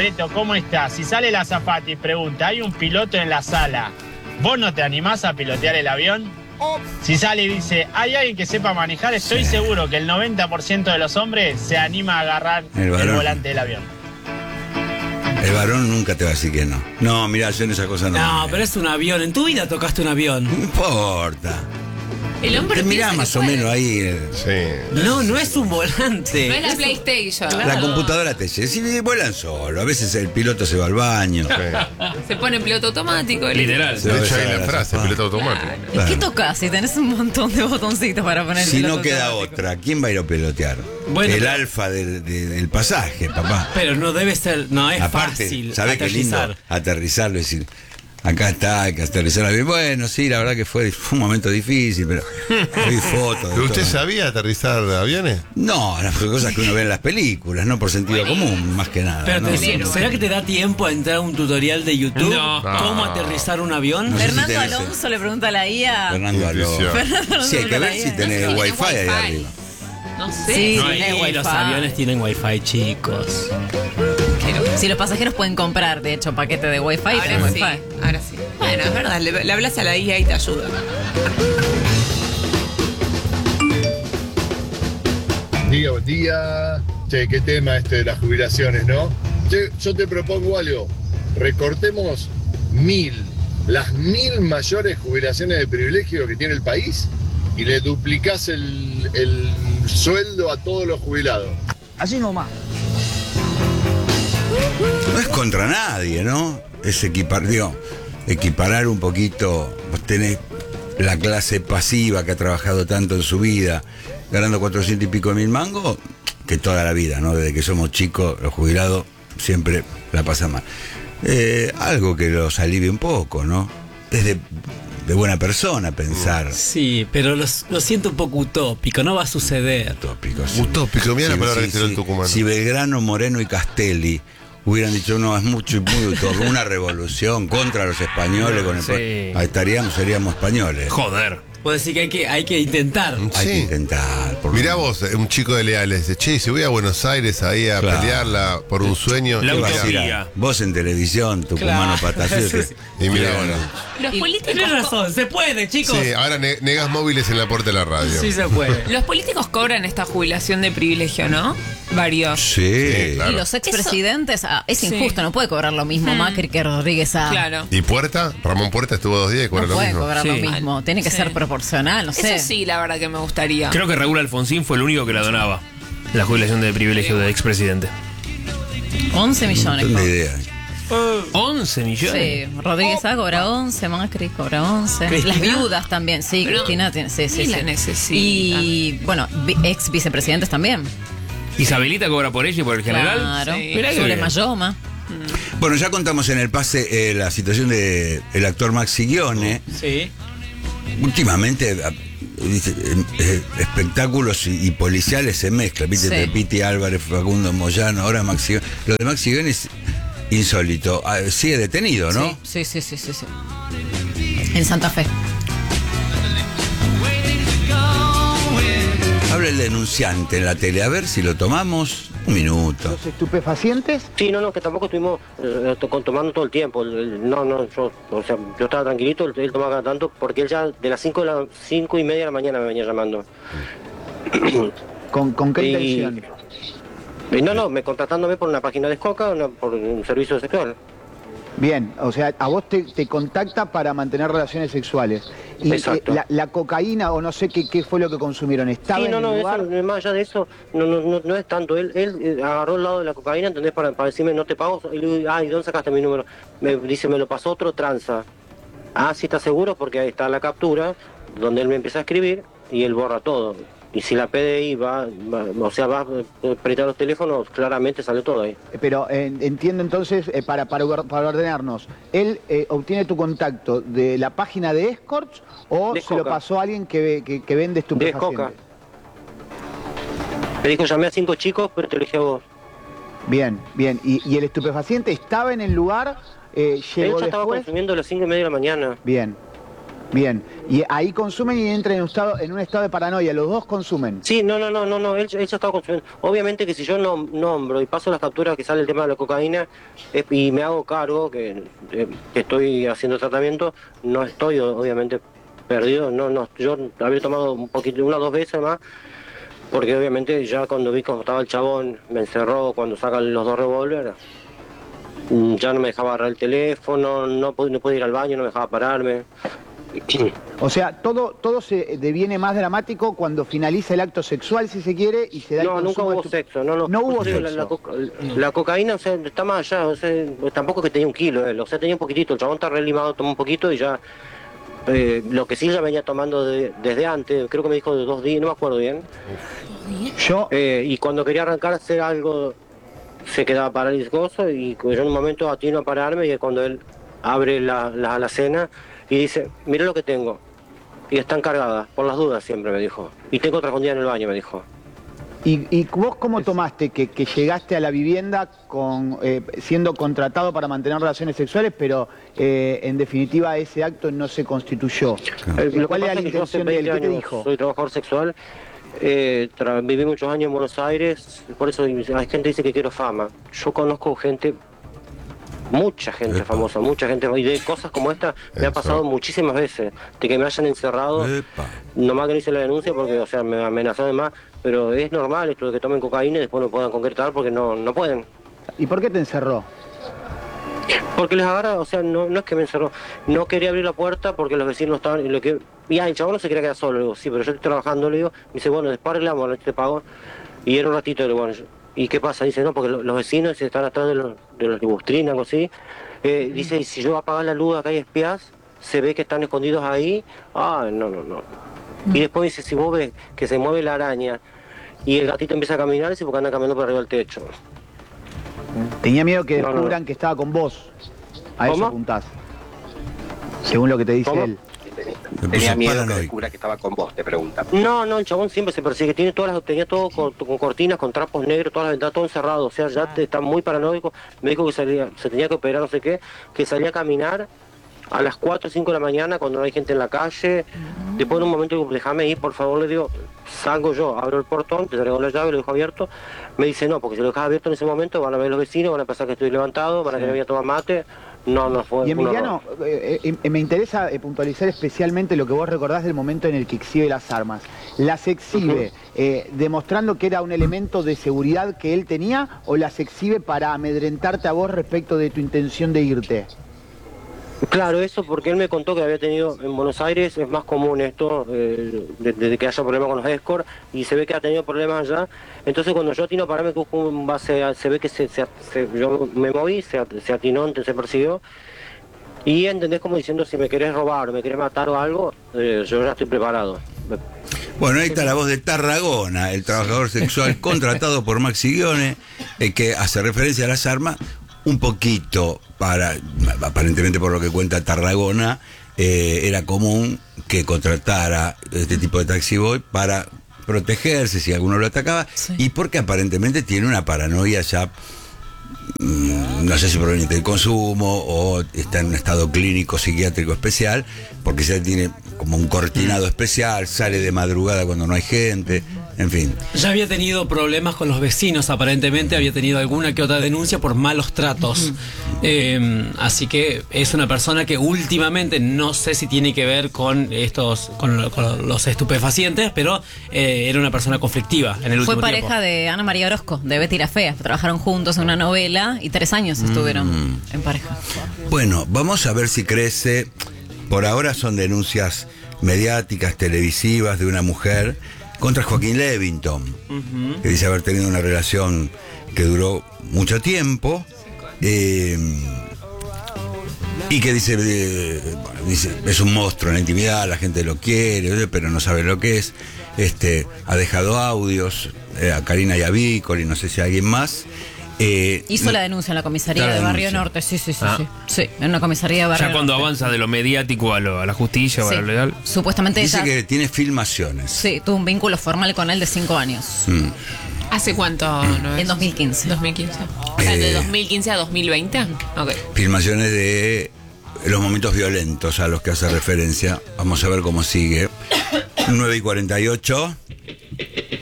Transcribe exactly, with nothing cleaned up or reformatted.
Beto, ¿cómo estás? Si sale la azafata y pregunta, hay un piloto en la sala, ¿vos no te animás a pilotear el avión? Oh. Si sale y dice, ¿hay alguien que sepa manejar? Estoy sí. seguro que el noventa por ciento de los hombres se anima a agarrar el, el volante del avión. El varón nunca te va a decir que no. No, mirá, yo en esa cosa no. No, pero es un avión. En tu vida tocaste un avión. No importa. El hombre mirá más o menos ahí. Eh. Sí. No, no es un volante. No es la PlayStation. Claro. La computadora te dice, si vuelan solo. A veces el piloto se va al baño. Sí. Se pone en piloto automático. Literal. De hecho hay la frase, piloto automático. Claro. ¿Qué tocas si tenés un montón de botoncitos para poner? Si no queda automático. Otra, ¿quién va a ir a pilotear? Bueno, el pero, alfa del, del, del pasaje, papá. Pero no debe ser, no es aparte, fácil. ¿Sabés qué lindo aterrizarlo y decir, acá está, hay que aterrizar bien? Bueno, sí, la verdad que fue, fue un momento difícil, pero vi fotos. ¿Pero usted sabía aterrizar aviones? No, las cosas que uno ve en las películas, no por sentido común, más que nada. Pero ¿no? te, ¿será que te da tiempo a entrar a un tutorial de YouTube? No. ¿Cómo aterrizar un avión? No Fernando si Alonso le pregunta a la I A. Fernando Alonso. Fernando Alonso sí, hay que ver si tenés no, wifi ahí arriba. No sé. Sí, no, hay, wifi. Los aviones tienen wifi, chicos. Si los pasajeros pueden comprar, de hecho, paquete de wifi. Ahora sí, wifi. ahora sí. Bueno, es verdad, le, le hablas a la I A y te ayuda. Día, buen día. Che, qué tema este de las jubilaciones, ¿no? Che, yo te propongo algo. Recortemos mil, las mil mayores jubilaciones de privilegio que tiene el país y le duplicás el, el sueldo a todos los jubilados. Así nomás. No es contra nadie, ¿no? Es equipar, digo, equiparar un poquito. Vos tenés la clase pasiva que ha trabajado tanto en su vida, ganando cuatrocientos y pico mil mangos, que toda la vida, ¿no? Desde que somos chicos, los jubilados siempre la pasan mal. Eh, algo que los alivie un poco, ¿no? Es de, de buena persona pensar. Sí, pero lo, lo siento un poco utópico, no va a suceder. Utópico, sí. Utópico, mira sí, la palabra sí, que tiró sí. el tucumano. Si Belgrano, Moreno y Castelli hubieran dicho, no, es mucho y muy utópico, una revolución contra los españoles, con el sí. Ahí estaríamos, seríamos españoles. Joder. Puedo decir que hay que, hay que intentar. Sí. Hay que intentar. Por Mirá vos, un chico de Leales, dice, che, si voy a Buenos Aires ahí a claro. pelearla por un sueño. La utopía. Vos en televisión, Tucumano claro. Patasio. Sí. Y mirá, bueno. Los políticos. Tienes razón, se puede, chicos. Sí, ahora ne negas móviles en la puerta de la radio. Sí, se puede. Los políticos cobran esta jubilación de privilegio, ¿no? Varios. Sí, sí claro. Y los expresidentes, ah, es injusto, sí. no puede cobrar lo mismo hmm. Macri que Rodríguez A. Claro. ¿Y Puerta? Ramón Puerta estuvo dos días y cobra no lo mismo. No puede cobrar sí. lo mismo, tiene que sí. ser proporcional, no sé. Eso sí, la verdad que me gustaría. Creo que Raúl Alfonsín fue el único que la donaba, la jubilación de privilegio de expresidente. once millones. No tengo idea. once millones. Sí, Rodríguez A cobra once, Macri cobra once. ¿Cristina? Las viudas también, sí, Pero Cristina tiene, sí, sí, sí. sí. necesita. Y bueno, ex vicepresidentes también. Isabelita cobra por ella y por el general. Claro, sí. Sule Mayoma. Bueno, ya contamos en el pase eh, la situación de el actor Maxi Guione. Sí. Últimamente dice, eh, espectáculos y, y policiales se mezclan, viste, sí. Piti Álvarez, Facundo Moyano, ahora Maxi Guione. Lo de Maxi Guione es insólito. Ah, sigue detenido, ¿no? Sí, sí, sí, sí, sí. En Santa Fe. Habla el denunciante en la tele, a ver si lo tomamos. Un minuto. ¿Los estupefacientes? Sí, no, no, que tampoco estuvimos eh, tomando todo el tiempo. El, el, no, no, yo, o sea, yo estaba tranquilito, él, él tomaba cada tanto, porque él ya de las cinco, de la, cinco y media de la mañana me venía llamando. ¿Con, con qué y, intención? Y no, no, me contratándome por una página de Escoca, una, por un servicio sexual. Bien, o sea, a vos te, te contacta para mantener relaciones sexuales. Y Exacto. Eh, la, la cocaína o no sé qué, qué fue lo que consumieron, ¿estaba sí, no, en no, el lugar? Eso, más allá de eso, no, no, no, no es tanto. Él, él agarró el lado de la cocaína, ¿entendés? Para, para decirme, no te pago. Y le digo, ah, ¿y dónde sacaste mi número? Me dice, me lo pasó otro tranza. Ah, sí, ¿estás seguro? Porque ahí está la captura, donde él me empieza a escribir y él borra todo. Y si la P D I va, va o sea, va a apretar los teléfonos, claramente sale todo ahí. Pero eh, entiendo entonces, eh, para, para, para ordenarnos, ¿él eh, obtiene tu contacto de la página de Escorts o de se lo pasó a alguien que, que, que vende estupefacientes? De Escoca. Me dijo, llamé a cinco chicos, pero te elegí a vos. Bien, bien. ¿Y, y el estupefaciente estaba en el lugar? Eh, ¿Llegó Él ya estaba después? consumiendo a las cinco y media de la mañana. Bien. Bien, y ahí consumen y entran en un estado, en un estado de paranoia, los dos consumen. Sí, no, no, no, no, no, él, él ya estaba consumiendo. Obviamente que si yo no nombro y paso las capturas que sale el tema de la cocaína eh, y me hago cargo que, eh, que estoy haciendo tratamiento, no estoy obviamente perdido, no, no, yo había tomado un poquito, una o dos veces más, porque obviamente ya cuando vi cómo estaba el chabón, me encerró cuando sacan los dos revólveres, ya no me dejaba agarrar el teléfono, no pude, no pude ir al baño, no me dejaba pararme. O sea, todo todo se deviene más dramático cuando finaliza el acto sexual, si se quiere, y se da No, el nunca consumo hubo de tu- sexo, no, no. No hubo Sí, sexo. La, la coca- la cocaína, o sea, está más allá, o sea, tampoco es que tenía un kilo, él, o sea, tenía un poquitito, el chabón está re limado, tomó un poquito y ya, eh, lo que sí ya venía tomando de- desde antes, creo que me dijo de dos días, no me acuerdo bien. Yo, Eh, y cuando quería arrancar a hacer algo, se quedaba paralizado y yo en un momento atino a pararme y es cuando él abre la, la alacena y dice, mira lo que tengo. Y están cargadas, por las dudas siempre me dijo. Y tengo otra escondida en el baño, me dijo. ¿Y, y vos cómo tomaste que, que llegaste a la vivienda con eh, siendo contratado para mantener relaciones sexuales, pero eh, en definitiva ese acto no se constituyó? Eh, lo que ¿Cuál era pasa la es que yo hace intención de él? veinte ¿Qué te años dijo? soy trabajador sexual, eh, tra- viví muchos años en Buenos Aires, por eso hay gente que dice que quiero fama. Yo conozco gente, mucha gente Epa. famosa, mucha gente, y de cosas como esta me ha Eso. pasado muchísimas veces, de que me hayan encerrado, Epa. nomás que no hice la denuncia porque, o sea, me amenazaron más, pero es normal esto de que tomen cocaína y después no puedan concretar porque no, no pueden. ¿Y por qué te encerró? Porque les agarra, o sea, no, no es que me encerró, no quería abrir la puerta porque los vecinos estaban, y lo que, y ah, el chabón no se quería quedar solo, le digo, sí, pero yo estoy trabajando, le digo, me dice, bueno, después arreglamos, ahora te pago, y era un ratito, le digo, bueno, yo- ¿y qué pasa? Dice, no, porque lo- los vecinos están atrás de los, de los libustrinas, algo así, eh, dice, y si yo apago la luz acá hay espías, se ve que están escondidos ahí, ah, no, no, no, y después dice, si vos ves que se mueve la araña, y el gatito empieza a caminar, dice, porque anda caminando por arriba del techo. Tenía miedo que No, no, descubran no. que estaba con vos. A eso ¿Cómo? apuntás. Según lo que te dice ¿Cómo? él. Me Tenía puse miedo que paranoico. descubra que estaba con vos, te pregunta. No, no, el chabón siempre se persigue, tiene todas las, tenía todo con, con cortinas, con trapos negros, todas las ventanas, todo encerrado, o sea, ya te- está muy paranoico, me dijo que salía, se tenía que operar, no sé qué, que salía a caminar a las cuatro o cinco de la mañana cuando no hay gente en la calle, después en un momento digo, déjame ir, por favor, le digo, salgo yo, abro el portón, te traigo la llave, lo dejo abierto, me dice, no, porque si lo dejas abierto en ese momento van a ver los vecinos, van a pensar que estoy levantado, van a querer ir a tomar mate, no, no fue Y un Emiliano, eh, eh, me interesa eh, puntualizar especialmente lo que vos recordás del momento en el que exhibe las armas. ¿Las exhibe eh, demostrando que era un elemento de seguridad que él tenía o las exhibe para amedrentarte a vos respecto de tu intención de irte? Claro, eso porque él me contó que había tenido en Buenos Aires, es más común esto, eh, de- desde que haya problemas con los escort, y se ve que ha tenido problemas allá. Entonces cuando yo atino para mí que busco un base, se ve que se, se- se- yo me moví, se, se atinó, entonces se persiguió. Y entendés como diciendo, si me querés robar o me querés matar o algo, eh, yo ya estoy preparado. Bueno, ahí está la voz de Tarragona, el trabajador sexual contratado por Maxi Guione, eh, que hace referencia a las armas, un poquito para, aparentemente por lo que cuenta Tarragona, eh, era común que contratara este tipo de taxi boy para protegerse si alguno lo atacaba, Sí. y porque aparentemente tiene una paranoia ya, mm, no sé si proveniente del consumo o está en un estado clínico psiquiátrico especial, porque ya tiene como un cortinado especial, sale de madrugada cuando no hay gente, en fin. Ya había tenido problemas con los vecinos, aparentemente había tenido alguna que otra denuncia por malos tratos. Eh, así que es una persona que últimamente, no sé si tiene que ver con estos, con, lo- con los estupefacientes, pero eh, era una persona conflictiva en el Fue último pareja tiempo. de Ana María Orozco, de Betty la Fea. Trabajaron juntos en una novela y tres años estuvieron Mm. en pareja. Bueno, vamos a ver si crece. Por ahora son denuncias mediáticas, televisivas de una mujer contra Joaquín Levington, que dice haber tenido una relación que duró mucho tiempo, eh, y que dice, eh, dice, es un monstruo en la intimidad, la gente lo quiere, pero no sabe lo que es. Este, ha dejado audios eh, a Karina Yavícol y no sé si a alguien más. Eh, Hizo no- la denuncia en la comisaría Está la de Barrio denuncia. Norte, sí, sí, sí, Ah. sí. Sí, en una comisaría de Barrio Ya cuando Norte. avanza de lo mediático a, lo- a la justicia o a Sí. lo legal. Supuestamente Dice ella que tiene filmaciones. sí, tuvo un vínculo formal con él de cinco años. Mm. ¿Hace cuánto? No es? En dos mil quince. dos mil quince. O sea, Eh. de dos mil quince a dos mil veinte. Ok. Filmaciones de los momentos violentos a los que hace referencia. Vamos a ver cómo sigue. nueve y cuarenta y ocho.